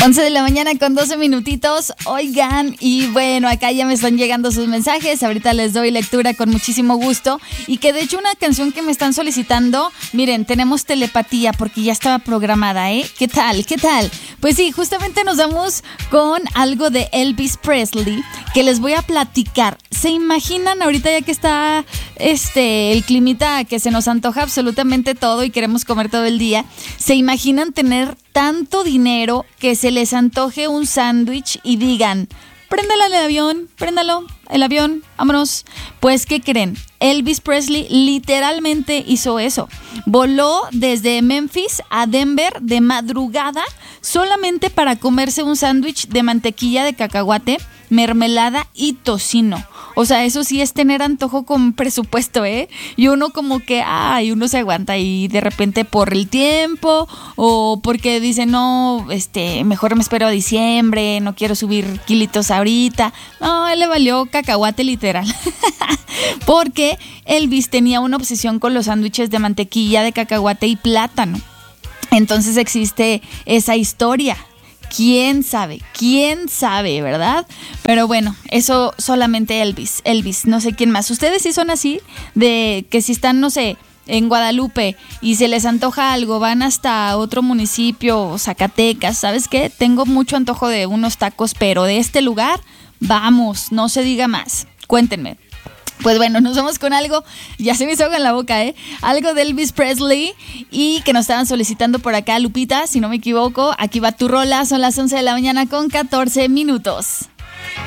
11 de la mañana con 12 minutitos. Oigan, y bueno, acá ya me están llegando sus mensajes. Ahorita les doy lectura con muchísimo gusto. Y que de hecho una canción que me están solicitando, miren, tenemos telepatía porque ya estaba programada, ¿eh? ¿Qué tal? ¿Qué tal? Pues sí, justamente nos vamos con algo de Elvis Presley que les voy a platicar. ¿Se imaginan ahorita ya que está el climita que se nos antoja absolutamente todo y queremos comer todo el día? ¿Se imaginan tener tanto dinero que se les antoje un sándwich y digan, préndalo el avión, vámonos? Pues, ¿qué creen? Elvis Presley literalmente hizo eso. Voló desde Memphis a Denver de madrugada solamente para comerse un sándwich de mantequilla de cacahuate, mermelada y tocino. O sea, eso sí es tener antojo con presupuesto, ¿eh? Y uno como que, uno se aguanta y de repente por el tiempo o porque dice, no, mejor me espero a diciembre, no quiero subir kilitos ahorita. No, él le valió cacahuate literal. Porque Elvis tenía una obsesión con los sándwiches de mantequilla de cacahuate y plátano. Entonces existe esa historia. ¿Quién sabe, verdad? Pero bueno, eso solamente Elvis, no sé quién más. ¿Ustedes sí son así? De que si están, no sé, en Guadalupe y se les antoja algo, van hasta otro municipio, Zacatecas, ¿sabes qué? Tengo mucho antojo de unos tacos, pero de este lugar, vamos, no se diga más. Cuéntenme. Pues bueno, nos vamos con algo, ya se me hizo agua en la boca, algo de Elvis Presley y que nos estaban solicitando por acá, Lupita, si no me equivoco. Aquí va tu rola, son las 11 de la mañana con 14 minutos.